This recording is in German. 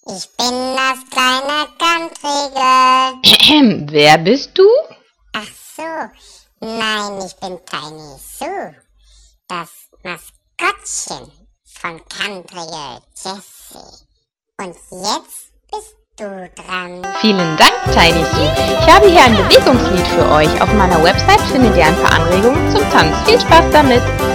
Ich bin das kleine Country-Girl. Wer bist du? Ach so, nein, ich bin Tiny Sue, das Maskottchen von Country Girl Jessie. Und jetzt bist du dran. Vielen Dank, Tiny Sue. Ich habe hier ein Bewegungslied für euch. Auf meiner Website findet ihr ein paar Anregungen zum Tanz. Viel Spaß damit!